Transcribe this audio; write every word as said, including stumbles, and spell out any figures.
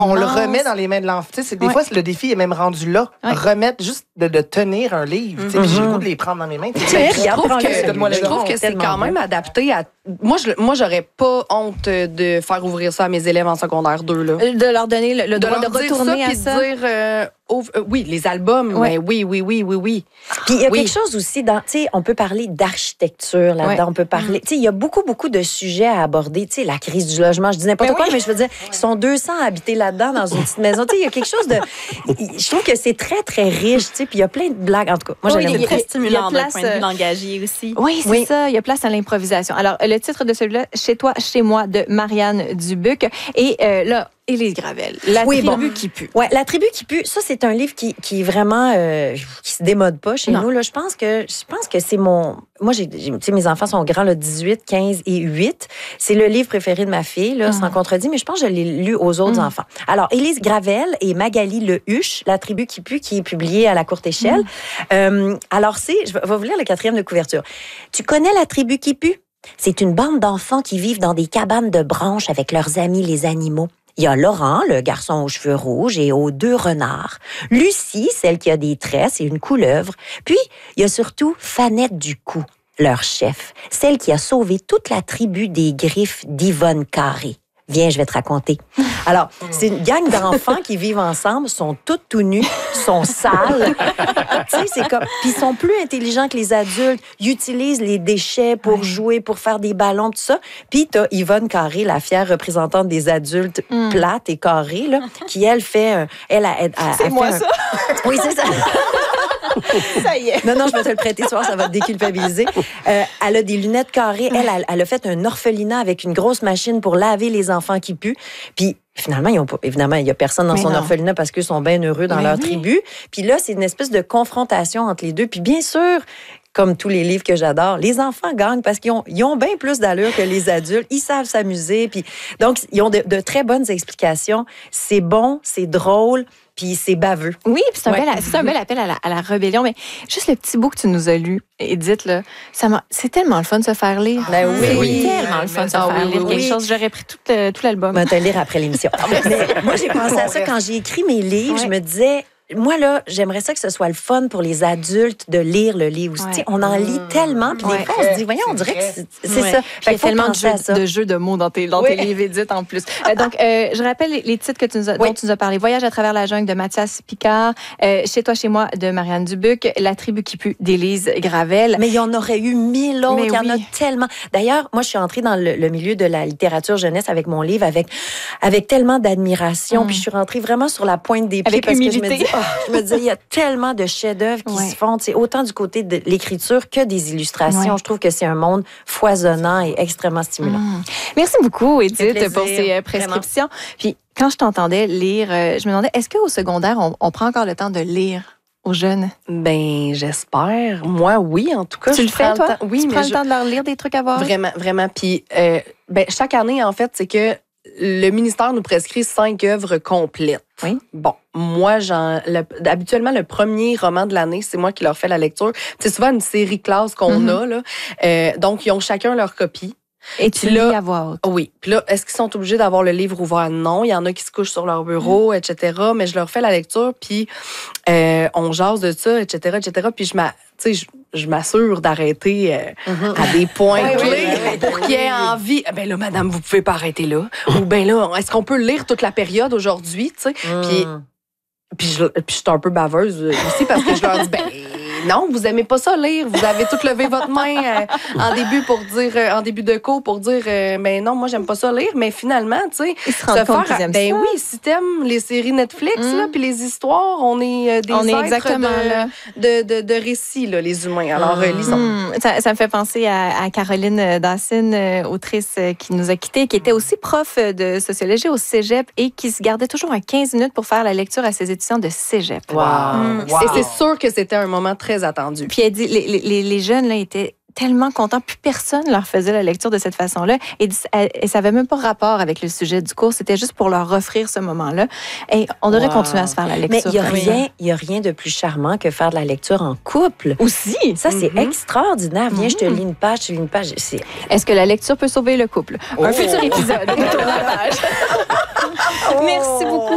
On le remet dans les mains de l'enfant. Tu sais, c'est que des Ouais. fois, le défi est même rendu là. Ouais. Remettre juste de, de tenir un livre. Tu sais, puis j'ai le goût de les prendre dans mes mains. Tu sais, Ben, je regarde, trouve prends-le, que, celui-là. donne-moi le Je trouve que c'est tellement quand même adapté à. Moi, je moi, j'aurais pas honte de faire ouvrir ça à mes élèves en secondaire deux. Là. De leur donner le, le De droit leur de dire retourner ça, à puis ça. de dire. euh, ouvre- euh, oui, les albums, Ouais. mais oui, oui, oui, oui, oui. Puis il y a Oui. quelque chose aussi dans, tu sais, on peut parler d'architecture là-dedans, Ouais. on peut parler, tu sais, il y a beaucoup, beaucoup de sujets à aborder, tu sais, la crise du logement, je dis n'importe Mais quoi, oui. mais je veux dire, ils sont deux cents à habiter là-dedans dans une petite maison, tu sais, il y a quelque chose de, je trouve que c'est très, très riche, tu sais, puis il y a plein de blagues, en tout cas, moi, Oui, j'aime il y a- beaucoup. il y a stimulant d'un place, point de vue euh, langagier aussi. Oui, c'est Oui. ça. Il y a place à l'improvisation. Alors, le titre de celui-là, Chez toi, chez moi, de Marianne Dubuc. Et euh, là, Élise Gravel, La Oui, tribu bon. qui pue. Ouais, La tribu qui pue, ça c'est un livre qui qui est vraiment euh, qui se démode pas chez Non. nous là. Je pense que je pense que c'est mon moi j'ai j'ai- tu sais mes enfants sont grands là, dix-huit, quinze et huit. C'est le livre préféré de ma fille là, sans contredit, mais je pense que je l'ai lu aux autres Mm. enfants. Alors Élise Gravel et Magali Le Huche, La tribu qui pue, qui est publié à la courte échelle. Euh, alors c'est je vais je vais vous lire le quatrième de couverture. Tu connais La tribu qui pue? C'est une bande d'enfants qui vivent dans des cabanes de branches avec leurs amis les animaux. Il y a Laurent, le garçon aux cheveux rouges et aux deux renards. Lucie, celle qui a des tresses et une couleuvre. Puis, il y a surtout Fanette Ducou, leur chef, celle qui a sauvé toute la tribu des griffes d'Yvonne Carré. Viens, je vais te raconter. Alors, c'est une gang d'enfants qui vivent ensemble, sont toutes tout nus, sont sales. Tu sais, c'est comme... Puis ils sont plus intelligents que les adultes. Ils utilisent les déchets pour jouer, pour faire des ballons, tout ça. Puis t'as Yvonne Carré, la fière représentante des adultes plates et carrées, là, qui, elle, fait... un- Elle, a, elle, a- C'est elle moi, fait un- ça. Oui, c'est ça. Ça y est. Non, non, je vais te le prêter ce soir, ça va te déculpabiliser. Euh, elle a des lunettes carrées. Elle, elle, elle a fait un orphelinat avec une grosse machine pour laver les enfants qui puent. Puis finalement, ils ont pas, évidemment, il y a personne dans Mais son non. orphelinat parce qu'ils sont bien heureux dans Mais leur oui. tribu. Puis là, c'est une espèce de confrontation entre les deux. Puis bien sûr, comme tous les livres que j'adore, les enfants gagnent parce qu'ils ont, ils ont bien plus d'allure que les adultes. Ils savent s'amuser. Puis donc, ils ont de, de très bonnes explications. C'est bon, c'est drôle, puis c'est baveux. Oui, puis c'est un, Ouais. bel- c'est un bel appel à la, à la rébellion. Mais juste le petit bout que tu nous as lu, Edith, là, ça m'a- c'est tellement le fun de se faire lire. Ben oui. C'est Oui. tellement le fun de se Ah faire oui, lire oui, quelque oui. chose. J'aurais pris tout, le- tout l'album. Je vais te lire après l'émission. Mais moi, j'ai pensé à ça quand j'ai écrit mes livres. Ouais. Je me disais, moi, là, j'aimerais ça que ce soit le fun pour les adultes de lire le livre. Ouais. Tu sais, on en lit tellement, puis Ouais. des fois, on se dit, voyons, on C'est dirait que vrai. c'est c'est Ouais. ça. Puis Fait il y a qu'il faut tellement de penser jeux, à ça. de jeux de mots dans tes, dans tes Oui. livres, Edith, en plus. Euh, donc, euh, je rappelle les, les titres que tu nous as, Oui. dont tu nous as parlé. Voyage à travers la jungle de Mathias Picard, euh, Chez toi, chez moi de Marianne Dubuc, La tribu qui pue d'Élise Gravel. Mais il y en aurait eu mille autres. Mais Il y en a oui. tellement. D'ailleurs, moi, je suis entrée dans le, le milieu de la littérature jeunesse avec mon livre, avec, avec tellement d'admiration. Mm. Puis je suis rentrée vraiment sur la pointe des pieds Avec parce que je me, humilité. dis, oh, je me disais, il y a tellement de chefs-d'œuvre qui Ouais. se font, tu sais, autant du côté de l'écriture que des illustrations. Ouais. Je trouve que c'est un monde foisonnant et extrêmement stimulant. Mm. Merci beaucoup, fait Edith, plaisir, pour ces euh, prescriptions. Puis, quand je t'entendais lire, euh, je me demandais, est-ce qu'au secondaire, on, on prend encore le temps de lire aux jeunes? Ben, j'espère. Moi, oui, en tout cas. Tu je le fais, prends toi? temps- Oui, tu mais prends je- le temps de leur lire des trucs à voir? Vraiment, vraiment. Puis, euh, ben, chaque année, en fait, c'est que le ministère nous prescrit cinq œuvres complètes. Oui. Bon, moi, j'en, le- habituellement, le premier roman de l'année, c'est moi qui leur fais la lecture. C'est souvent une série classe qu'on Mhm. a, là. Euh, donc, ils ont chacun leur copie. Et tu Puis là- lis à voix haute. Oui. Puis là, est-ce qu'ils sont obligés d'avoir le livre ouvert? Non. Il y en a qui se couchent sur leur bureau, et cetera. Mais je leur fais la lecture, puis euh, on jase de ça, et cetera, et cetera. Puis je m'a- tu sais, je, je m'assure d'arrêter euh, à des points Oui, oui, clés oui, oui, pour qu'il y ait envie. Ben là, madame, vous pouvez pas arrêter là. Ou ben là, est-ce qu'on peut lire toute la période aujourd'hui, tu sais? Puis, Mm. puis je, puis je suis un peu baveuse aussi parce que je leur dis, ben non, vous aimez pas ça lire. Vous avez tout levé votre main euh, en début pour dire, euh, en début de cours pour dire, euh, ben non, moi j'aime pas ça lire. Mais finalement, tu sais, Ils se rendent compte qu'ils aiment ben ça. oui, si t'aimes les séries Netflix Mm. là, puis les histoires, on est euh, des On est êtres exactement de, là. de, de, de récits là, les humains. Alors Mm. euh, lisons. Hmm, ça, ça me fait penser à, à Caroline Dawson, euh, autrice euh, qui nous a quittés, qui était aussi prof de sociologie au cégep et qui se gardait toujours un quinze minutes pour faire la lecture à ses étudiants de cégep. Wow. Mm. Wow. Et c'est sûr que c'était un moment très attendu. Puis elle dit, les, les, les jeunes là, étaient tellement contents, plus personne leur faisait la lecture de cette façon-là. Et, elle, et ça n'avait même pas rapport avec le sujet du cours, c'était juste pour leur offrir ce moment-là. Et on devrait Wow. continuer à se faire la Mais lecture. il n'y a comme ça. rien, il y a rien de plus charmant que faire de la lecture en couple. Aussi. Ça, c'est Mhm. extraordinaire. Viens, je te Mhm. lis une page, je te lis une page. C'est Est-ce que la lecture peut sauver le couple? Un Oh. futur épisode. Tourne la page. Merci beaucoup.